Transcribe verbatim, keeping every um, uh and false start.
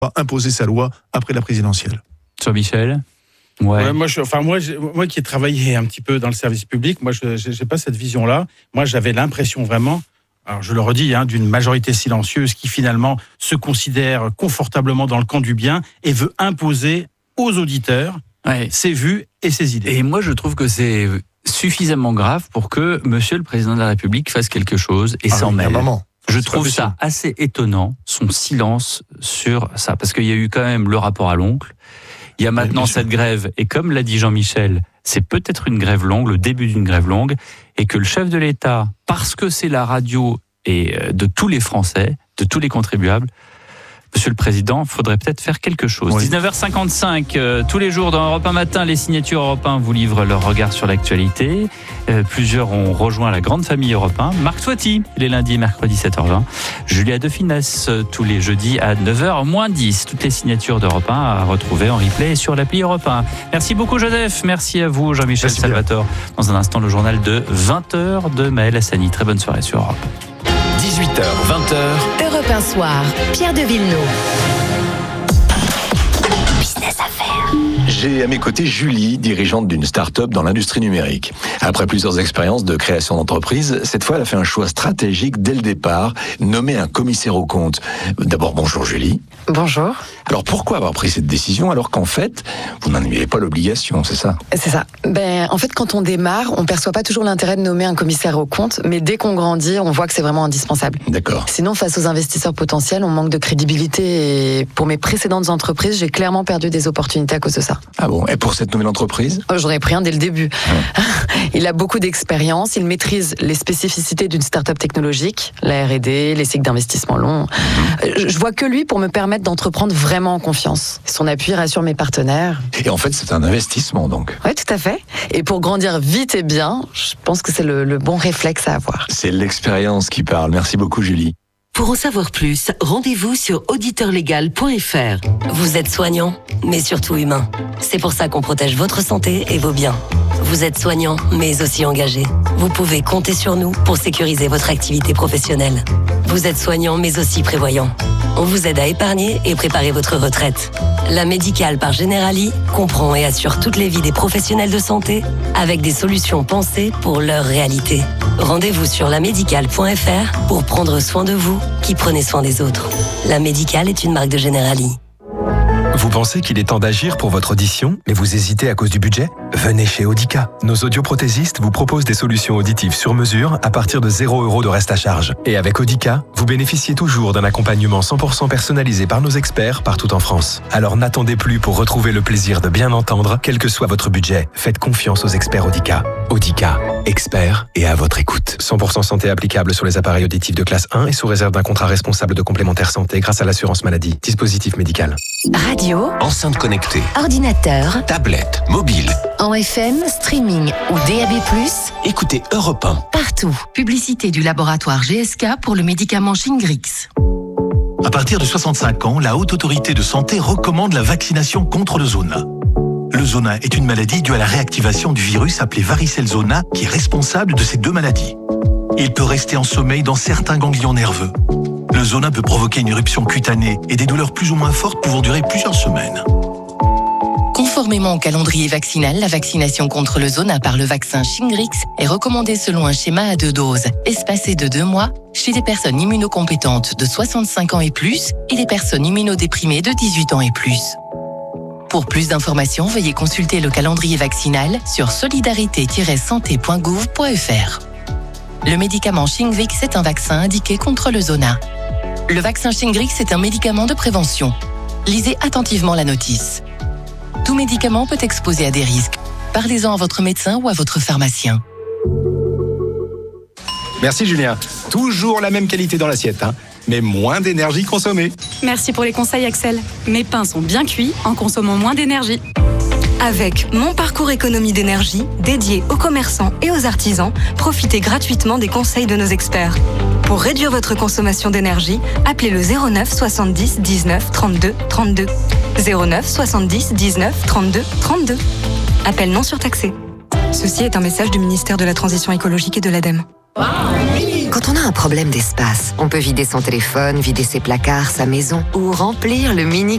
va imposer sa loi après la présidentielle. Sur Michel ? Ouais. Ouais, moi, je, enfin, moi, moi qui ai travaillé un petit peu dans le service public, moi, je n'ai pas cette vision-là. Moi, j'avais l'impression vraiment, alors je le redis, hein, d'une majorité silencieuse qui finalement se considère confortablement dans le camp du bien et veut imposer aux auditeurs ouais. ses vues et ses idées. Et moi, je trouve que c'est suffisamment grave pour que Monsieur le Président de la République fasse quelque chose et ah s'en oui, mêle. Je c'est trouve ça assez étonnant, son silence sur ça, parce qu'il y a eu quand même le rapport à l'oncle. Il y a maintenant cette grève, et comme l'a dit Jean-Michel, c'est peut-être une grève longue, le début d'une grève longue, et que le chef de l'État, parce que c'est la radio et de tous les Français, de tous les contribuables, Monsieur le Président, il faudrait peut-être faire quelque chose. Oui. dix-neuf heures cinquante-cinq, euh, tous les jours dans Europe un Matin, les signatures Europe un vous livrent leur regard sur l'actualité. Euh, plusieurs ont rejoint la grande famille Europe un. Marc Toiti, les lundis et mercredis sept heures vingt. Julia De Finesse, tous les jeudis à neuf heures moins dix. Toutes les signatures d'Europe un à retrouver en replay sur l'appli Europe un. Merci beaucoup Joseph, merci à vous Jean-Michel merci Salvatore. Bien. Dans un instant, le journal de vingt heures de Maël Hassani. Très bonne soirée sur Europe. dix-huit heures, vingt heures. Europe un soir, Pierre de Villeneuve. Business Affaires. J'ai à mes côtés Julie, dirigeante d'une start-up dans l'industrie numérique. Après plusieurs expériences de création d'entreprise, cette fois elle a fait un choix stratégique dès le départ, nommer un commissaire aux comptes. D'abord, bonjour Julie. Bonjour. Alors pourquoi avoir pris cette décision alors qu'en fait, vous n'en aviez pas l'obligation, c'est ça ? C'est ça. Ben, en fait, quand on démarre, on ne perçoit pas toujours l'intérêt de nommer un commissaire aux comptes, mais dès qu'on grandit, on voit que c'est vraiment indispensable. D'accord. Sinon, face aux investisseurs potentiels, on manque de crédibilité et pour mes précédentes entreprises, j'ai clairement perdu des opportunités à cause de ça. Ah bon ? Et pour cette nouvelle entreprise ? oh, J'en ai pris un dès le début. Ouais. Il a beaucoup d'expérience, il maîtrise les spécificités d'une start-up technologique, la R et D, les cycles d'investissement longs. Mmh. Je vois que lui pour me permettre d'entreprendre vraiment en confiance. Son appui rassure mes partenaires. Et en fait, c'est un investissement donc. Oui, tout à fait. Et pour grandir vite et bien, je pense que c'est le, le bon réflexe à avoir. C'est l'expérience qui parle. Merci beaucoup, Julie. Pour en savoir plus, rendez-vous sur auditeur légal point f r. Vous êtes soignant, mais surtout humain. C'est pour ça qu'on protège votre santé et vos biens. Vous êtes soignant, mais aussi engagé. Vous pouvez compter sur nous pour sécuriser votre activité professionnelle. Vous êtes soignant, mais aussi prévoyant. On vous aide à épargner et préparer votre retraite. La Médicale par Generali comprend et assure toutes les vies des professionnels de santé avec des solutions pensées pour leur réalité. Rendez-vous sur la médicale point f r pour prendre soin de vous qui prenez soin des autres. La Médicale est une marque de Generali. Vous pensez qu'il est temps d'agir pour votre audition, mais vous hésitez à cause du budget ? Venez chez Audica. Nos audioprothésistes vous proposent des solutions auditives sur mesure à partir de zéro euro de reste à charge. Et avec Audica, vous bénéficiez toujours d'un accompagnement cent pour cent personnalisé par nos experts partout en France. Alors n'attendez plus pour retrouver le plaisir de bien entendre, quel que soit votre budget. Faites confiance aux experts Audica. Audica, experts et à votre écoute. cent pour cent santé applicable sur les appareils auditifs de classe un et sous réserve d'un contrat responsable de complémentaire santé grâce à l'assurance maladie. Dispositif médical. Radio, enceinte connectée, ordinateur, tablette, mobile, en F M, streaming ou D A B plus, écoutez Europe un. Partout. Publicité du laboratoire G S K pour le médicament Shingrix. À partir de soixante-cinq ans, la Haute Autorité de Santé recommande la vaccination contre le zona. Le zona est une maladie due à la réactivation du virus appelé varicelle zona qui est responsable de ces deux maladies. Il peut rester en sommeil dans certains ganglions nerveux. Le zona peut provoquer une éruption cutanée et des douleurs plus ou moins fortes pouvant durer plusieurs semaines. Conformément au calendrier vaccinal, la vaccination contre le zona par le vaccin Shingrix est recommandée selon un schéma à deux doses, espacé de deux mois, chez les personnes immunocompétentes de soixante-cinq ans et plus et les personnes immunodéprimées de dix-huit ans et plus. Pour plus d'informations, veuillez consulter le calendrier vaccinal sur solidarité tiret santé point gouv point f r. Le médicament Shingrix est un vaccin indiqué contre le zona. Le vaccin Shingrix est un médicament de prévention. Lisez attentivement la notice. Tout médicament peut exposer à des risques. Parlez-en à votre médecin ou à votre pharmacien. Merci Julien. Toujours la même qualité dans l'assiette, hein, mais moins d'énergie consommée. Merci pour les conseils Axel. Mes pains sont bien cuits en consommant moins d'énergie. Avec Mon Parcours Économie d'énergie, dédié aux commerçants et aux artisans, profitez gratuitement des conseils de nos experts. Pour réduire votre consommation d'énergie, appelez le zéro neuf soixante-dix dix-neuf trente-deux trente-deux. zéro neuf soixante-dix dix-neuf trente-deux trente-deux. Appel non surtaxé. Ceci est un message du ministère de la Transition écologique et de l'ADEME. Quand on a un problème d'espace, on peut vider son téléphone, vider ses placards, sa maison ou remplir le mini